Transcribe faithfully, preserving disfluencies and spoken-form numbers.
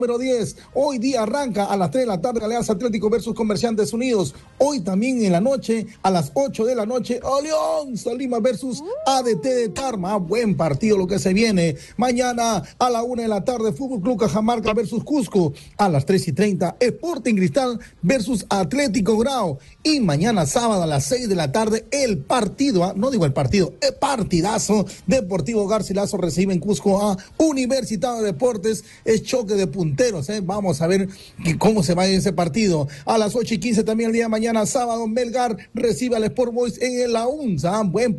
Número diez, hoy día arranca a las tres de la tarde Alianza Atlético versus Comerciantes Unidos. Hoy también en la noche, a las ocho de la noche, Alianza Lima versus A D T de Tarma. Buen partido lo que se viene. Mañana a la una de la tarde, Fútbol Club Cajamarca versus Cusco. A las tres y treinta, Sporting Cristal versus Atlético Grau. Y mañana sábado a las seis de la tarde, el partido, ¿eh? no digo el partido, el partidazo. Deportivo Garcilaso recibe en Cusco a Universitario de Deportes. Es choque de punteros, ¿eh? Vamos a ver cómo se va en ese partido. A las ocho y quince también el día de mañana, sábado, Melgar recibe al Sport Boys en la U N S A. Buen